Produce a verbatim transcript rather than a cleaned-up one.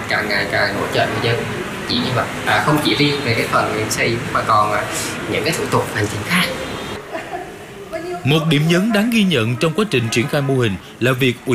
càng ngày càng hỗ trợ người dân chỉ như vậy, à, không chỉ riêng về cái phần xây mà còn những cái thủ tục hành chính khác. Một điểm nhấn đáng ghi nhận trong quá trình triển khai mô hình là việc